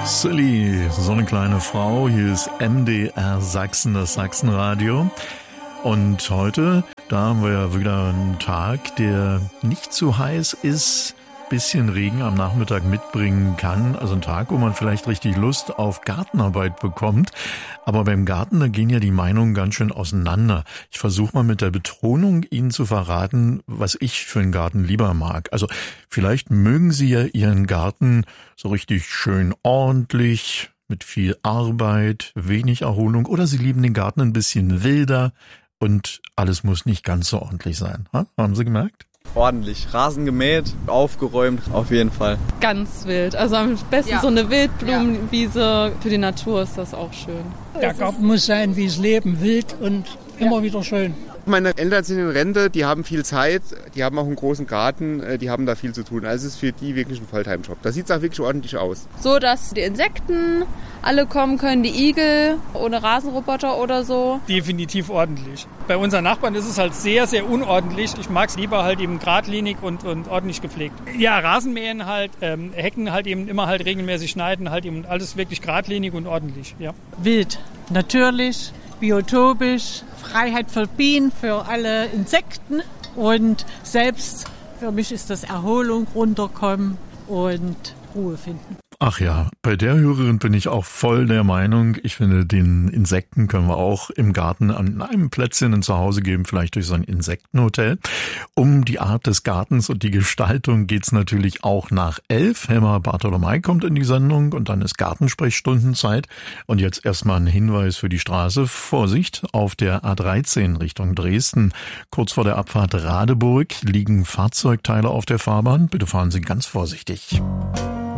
Silly, so eine kleine Frau. Hier ist MDR Sachsen, das Sachsenradio. Und heute, da haben wir ja wieder einen Tag, der nicht zu heiß ist, bisschen Regen am Nachmittag mitbringen kann. Also ein Tag, wo man vielleicht richtig Lust auf Gartenarbeit bekommt. Aber beim Garten, da gehen ja die Meinungen ganz schön auseinander. Ich versuche mal mit der Betonung Ihnen zu verraten, was ich für einen Garten lieber mag. Also vielleicht mögen Sie ja Ihren Garten so richtig schön ordentlich, mit viel Arbeit, wenig Erholung. Oder Sie lieben den Garten ein bisschen wilder und alles muss nicht ganz so ordentlich sein. Ha? Haben Sie gemerkt? Ordentlich. Rasen gemäht, aufgeräumt, auf jeden Fall. Ganz wild. Also am besten so eine Wildblumenwiese. Für die Natur ist das auch schön. Der Garten muss sein wie das Leben, wild und immer wieder schön. Meine Eltern sind in Rente, die haben viel Zeit, die haben auch einen großen Garten, die haben da viel zu tun. Also es ist für die wirklich ein Volltime-Job. Da sieht es auch wirklich ordentlich aus. So, dass die Insekten alle kommen können, die Igel ohne Rasenroboter oder so. Definitiv ordentlich. Bei unseren Nachbarn ist es halt sehr, sehr unordentlich. Ich mag es lieber halt eben geradlinig und ordentlich gepflegt. Ja, Rasenmähen halt, Hecken halt eben immer halt regelmäßig schneiden, halt eben alles wirklich geradlinig und ordentlich, ja. Wild, natürlich, biotopisch, Freiheit für Bienen, für alle Insekten und selbst für mich ist das Erholung, runterkommen und Ruhe finden. Ach ja, bei der Hörerin bin ich auch voll der Meinung. Ich finde, den Insekten können wir auch im Garten an einem Plätzchen ein Zuhause geben, vielleicht durch so ein Insektenhotel. Um die Art des Gartens und die Gestaltung geht's natürlich auch nach 11. Helma Bartolomei kommt in die Sendung und dann ist Gartensprechstundenzeit. Und jetzt erstmal ein Hinweis für die Straße. Vorsicht, auf der A13 Richtung Dresden. Kurz vor der Abfahrt Radeburg liegen Fahrzeugteile auf der Fahrbahn. Bitte fahren Sie ganz vorsichtig.